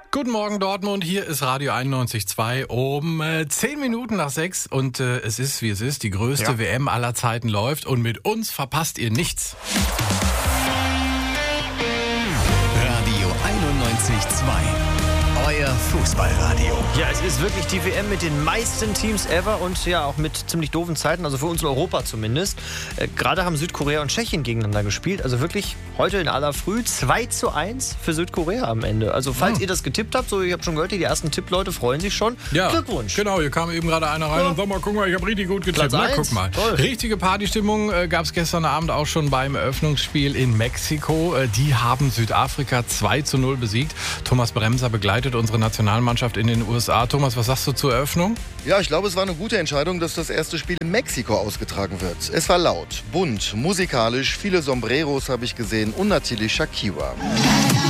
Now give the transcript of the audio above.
Guten Morgen Dortmund, hier ist Radio 91.2 um 10 Minuten nach 6 und es ist wie es ist, die größte WM aller Zeiten läuft und mit uns verpasst ihr nichts. Radio 91.2, euer Fußballradio. Ja, es ist wirklich die WM mit den meisten Teams ever und ja auch mit ziemlich doofen Zeiten, also für uns in Europa zumindest. Gerade haben Südkorea und Tschechien gegeneinander gespielt, also wirklich heute in aller Früh 2:1 für Südkorea am Ende. Also falls ihr das getippt habt, so ich habe schon gehört, die ersten Tippleute freuen sich schon. Ja, Glückwunsch. Genau, hier kam eben gerade einer rein und sag mal, guck mal, ich habe richtig gut getippt. Platz Na, guck 1. mal. Toll. Richtige Partystimmung gab es gestern Abend auch schon beim Eröffnungsspiel in Mexiko. Die haben Südafrika 2:0 besiegt. Thomas Bremser begleitet unsere Nationalmannschaft in den USA. Thomas, was sagst du zur Eröffnung? Ja, ich glaube, es war eine gute Entscheidung, dass das erste Spiel in Mexiko ausgetragen wird. Es war laut, bunt, musikalisch, viele Sombreros habe ich gesehen und natürlich Shakira.